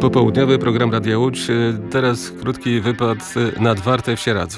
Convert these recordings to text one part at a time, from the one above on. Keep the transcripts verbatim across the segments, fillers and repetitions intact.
Popołudniowy program Radia Łódź. Teraz krótki wypad nad Wartę w Sieradzu.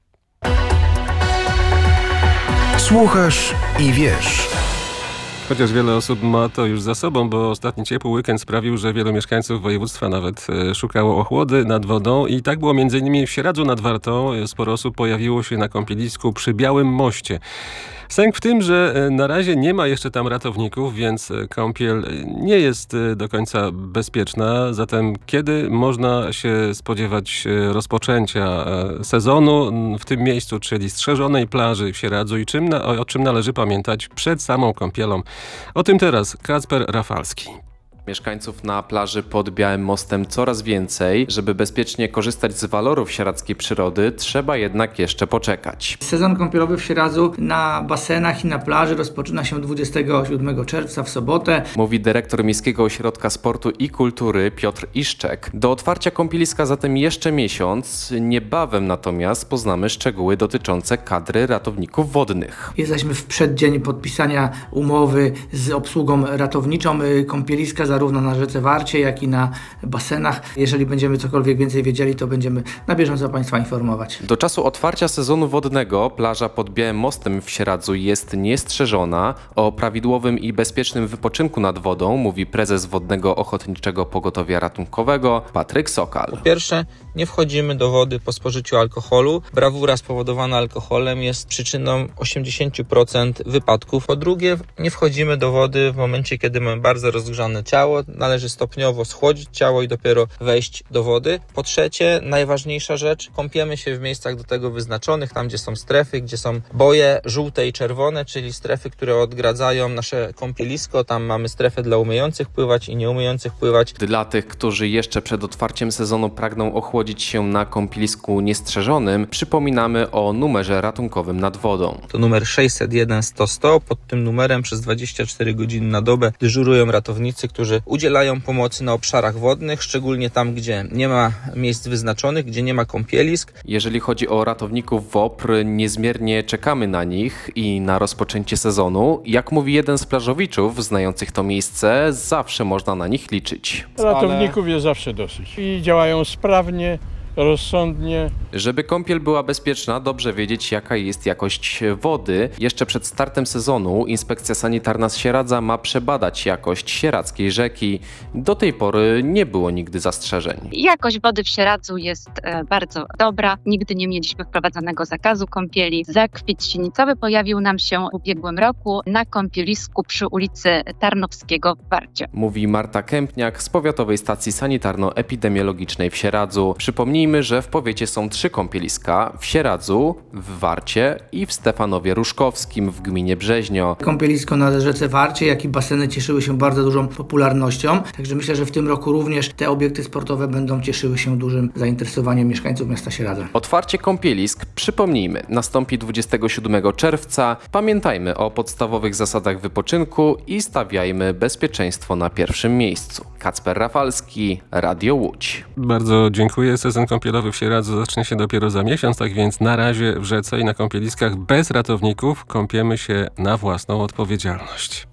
Słuchasz i wiesz. Chociaż wiele osób ma to już za sobą, bo ostatni ciepły weekend sprawił, że wielu mieszkańców województwa nawet szukało ochłody nad wodą i tak było między innymi w Sieradzu nad Wartą. Sporo osób pojawiło się na kąpielisku przy Białym Moście. Sęk w tym, że na razie nie ma jeszcze tam ratowników, więc kąpiel nie jest do końca bezpieczna. Zatem kiedy można się spodziewać rozpoczęcia sezonu w tym miejscu, czyli strzeżonej plaży w Sieradzu i czym, o czym należy pamiętać przed samą kąpielą? O tym teraz Kacper Rafalski. Mieszkańców na plaży pod Białym Mostem coraz więcej. Żeby bezpiecznie korzystać z walorów sieradzkiej przyrody, trzeba jednak jeszcze poczekać. Sezon kąpielowy w Sieradzu na basenach i na plaży rozpoczyna się dwudziestego siódmego czerwca w sobotę. Mówi dyrektor Miejskiego Ośrodka Sportu i Kultury Piotr Iszczek. Do otwarcia kąpieliska zatem jeszcze miesiąc. Niebawem natomiast poznamy szczegóły dotyczące kadry ratowników wodnych. Jesteśmy w przeddzień podpisania umowy z obsługą ratowniczą kąpieliska zarówno na rzece Warcie, jak i na basenach. Jeżeli będziemy cokolwiek więcej wiedzieli, to będziemy na bieżąco Państwa informować. Do czasu otwarcia sezonu wodnego plaża pod Białym Mostem w Sieradzu jest niestrzeżona. O prawidłowym i bezpiecznym wypoczynku nad wodą mówi prezes Wodnego Ochotniczego Pogotowia Ratunkowego Patryk Sokal. Po pierwsze, nie wchodzimy do wody po spożyciu alkoholu. Brawura spowodowana alkoholem jest przyczyną osiemdziesiąt procent wypadków. Po drugie, nie wchodzimy do wody w momencie, kiedy mamy bardzo rozgrzane ciało. Należy stopniowo schłodzić ciało i dopiero wejść do wody. Po trzecie, najważniejsza rzecz, kąpiemy się w miejscach do tego wyznaczonych, tam gdzie są strefy, gdzie są boje żółte i czerwone, czyli strefy, które odgradzają nasze kąpielisko. Tam mamy strefę dla umiejących pływać i nieumiejących pływać. Dla tych, którzy jeszcze przed otwarciem sezonu pragną ochłodzić się na kąpielisku niestrzeżonym, przypominamy o numerze ratunkowym nad wodą. To numer sześćset jeden sto sto. Pod tym numerem przez dwadzieścia cztery godziny na dobę dyżurują ratownicy, którzy udzielają pomocy na obszarach wodnych, szczególnie tam, gdzie nie ma miejsc wyznaczonych, gdzie nie ma kąpielisk. Jeżeli chodzi o ratowników W O P R, niezmiernie czekamy na nich i na rozpoczęcie sezonu. Jak mówi jeden z plażowiczów znających to miejsce, zawsze można na nich liczyć. Ratowników jest zawsze dosyć i działają sprawnie, rozsądnie. Żeby kąpiel była bezpieczna, dobrze wiedzieć, jaka jest jakość wody. Jeszcze przed startem sezonu Inspekcja Sanitarna z Sieradza ma przebadać jakość sieradzkiej rzeki. Do tej pory nie było nigdy zastrzeżeń. Jakość wody w Sieradzu jest e, bardzo dobra. Nigdy nie mieliśmy wprowadzonego zakazu kąpieli. Zakwit sinicowy pojawił nam się w ubiegłym roku na kąpielisku przy ulicy Tarnowskiego w Warcie. Mówi Marta Kępniak z Powiatowej Stacji Sanitarno-Epidemiologicznej w Sieradzu. Przypomnijmy, że w powiecie są trzy kąpieliska: w Sieradzu, w Warcie i w Stefanowie Różkowskim w gminie Brzeźnio. Kąpielisko na rzece Warcie, jak i baseny cieszyły się bardzo dużą popularnością. Także myślę, że w tym roku również te obiekty sportowe będą cieszyły się dużym zainteresowaniem mieszkańców miasta Sieradza. Otwarcie kąpielisk, przypomnijmy, nastąpi dwudziestego siódmego czerwca. Pamiętajmy o podstawowych zasadach wypoczynku i stawiajmy bezpieczeństwo na pierwszym miejscu. Kacper Rafalski, Radio Łódź. Bardzo dziękuję. Sezon kąpielowy w Sieradzu zacznie się dopiero za miesiąc, tak więc na razie w rzece i na kąpieliskach bez ratowników kąpiemy się na własną odpowiedzialność.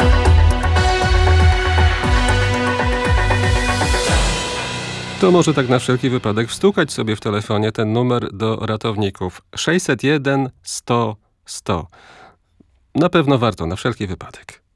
To może tak na wszelki wypadek wstukać sobie w telefonie ten numer do ratowników sześćset jeden sto sto. Na pewno warto, na wszelki wypadek.